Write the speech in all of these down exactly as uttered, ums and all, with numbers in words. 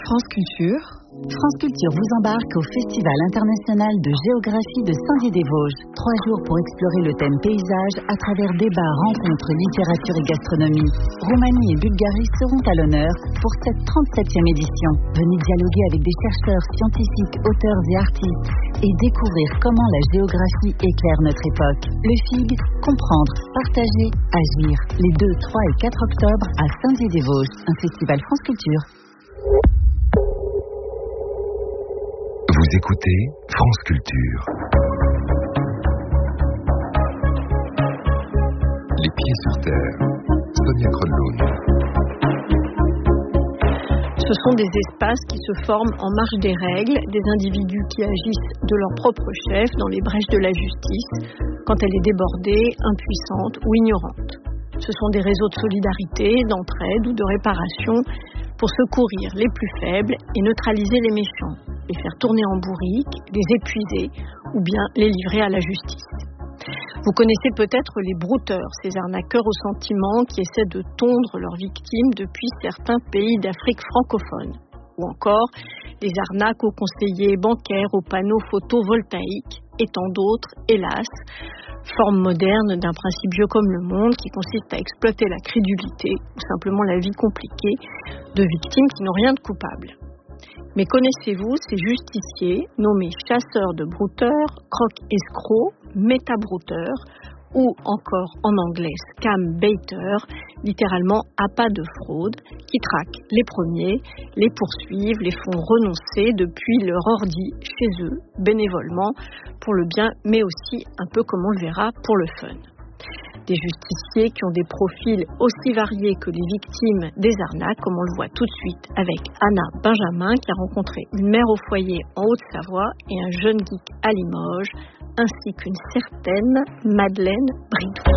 France Culture. France Culture vous embarque au Festival international de géographie de Saint-Dié-des-Vosges. Trois jours pour explorer le thème paysage à travers débats, rencontres, littérature et gastronomie. Roumanie et Bulgarie seront à l'honneur pour cette trente-septième édition. Venez dialoguer avec des chercheurs, scientifiques, auteurs et artistes et découvrir comment la géographie éclaire notre époque. Le F I G, comprendre, partager, agir. Les deux, trois et quatre octobre à Saint-Dié-des-Vosges, un festival France Culture. Vous écoutez France Culture. Les pieds sur terre. Sonia Kronlund. Ce sont des espaces qui se forment en marge des règles, des individus qui agissent de leur propre chef dans les brèches de la justice, quand elle est débordée, impuissante ou ignorante. Ce sont des réseaux de solidarité, d'entraide ou de réparation pour secourir les plus faibles et neutraliser les méchants, les faire tourner en bourrique, les épuiser ou bien les livrer à la justice. Vous connaissez peut-être les brouteurs, ces arnaqueurs aux sentiments qui essaient de tondre leurs victimes depuis certains pays d'Afrique francophone. Ou encore les arnaques aux conseillers bancaires, aux panneaux photovoltaïques et tant d'autres, hélas, forme moderne d'un principe vieux comme le monde qui consiste à exploiter la crédulité ou simplement la vie compliquée de victimes qui n'ont rien de coupable. Mais connaissez-vous ces justiciers nommés chasseurs de brouteurs, croque-escrocs, métabrouteurs ou encore en anglais scam baiters, littéralement appâts de fraude, qui traquent les premiers, les poursuivent, les font renoncer depuis leur ordi chez eux, bénévolement, pour le bien, mais aussi, un peu comme on le verra, pour le fun. Des justiciers qui ont des profils aussi variés que les victimes des arnaques, comme on le voit tout de suite avec Anna Benjamin, qui a rencontré une mère au foyer en Haute-Savoie et un jeune geek à Limoges, ainsi qu'une certaine Madeleine Bridou.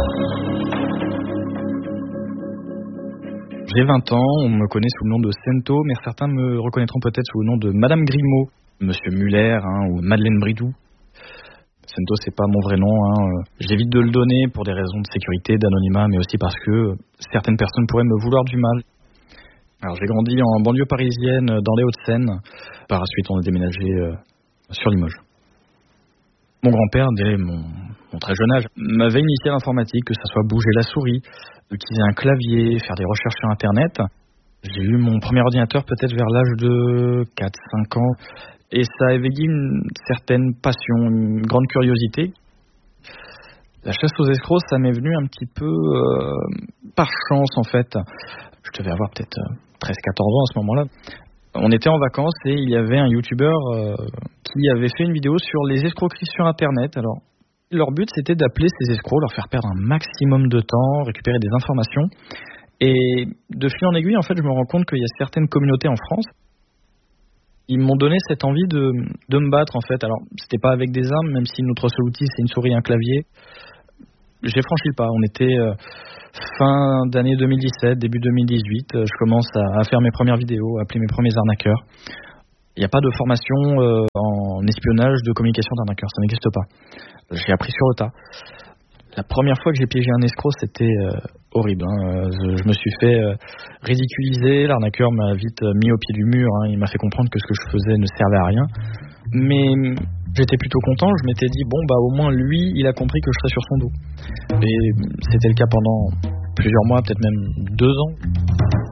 J'ai vingt ans, on me connaît sous le nom de Sento, mais certains me reconnaîtront peut-être sous le nom de Madame Grimaud, Monsieur Muller hein, ou Madeleine Bridou. Sento, c'est pas mon vrai nom. Hein. J'évite de le donner pour des raisons de sécurité, d'anonymat, mais aussi parce que certaines personnes pourraient me vouloir du mal. Alors, j'ai grandi en banlieue parisienne, dans les Hauts-de-Seine. Par la suite, on a déménagé euh, sur Limoges. Mon grand-père, dès mon, mon très jeune âge, m'avait initié à l'informatique, que ça soit bouger la souris, utiliser un clavier, faire des recherches sur Internet. J'ai eu mon premier ordinateur peut-être vers l'âge de quatre cinq ans. Et ça a éveillé une certaine passion, une grande curiosité. La chasse aux escrocs, ça m'est venu un petit peu euh, par chance en fait. Je devais avoir peut-être treize quatorze ans à ce moment-là. On était en vacances et il y avait un youtubeur euh, qui avait fait une vidéo sur les escroqueries sur Internet. Alors, leur but, c'était d'appeler ces escrocs, leur faire perdre un maximum de temps, récupérer des informations. Et de fil en aiguille, en fait, je me rends compte qu'il y a certaines communautés en France. Ils m'ont donné cette envie de, de me battre, en fait. Alors, c'était pas avec des armes, même si notre seul outil, c'est une souris et un clavier. J'ai franchi le pas. On était euh, fin d'année deux mille dix-sept, début deux mille dix-huit. Je commence à, à faire mes premières vidéos, à appeler mes premiers arnaqueurs. Il n'y a pas de formation euh, en espionnage de communication d'arnaqueurs. Ça n'existe pas. J'ai appris sur le tas. La première fois que j'ai piégé un escroc, c'était euh, horrible. Hein. Je, je me suis fait euh, ridiculiser. L'arnaqueur m'a vite mis au pied du mur. Hein. Il m'a fait comprendre que ce que je faisais ne servait à rien. Mais j'étais plutôt content. Je m'étais dit, bon, bah au moins lui, il a compris que je serais sur son dos. Et c'était le cas pendant plusieurs mois, peut-être même deux ans.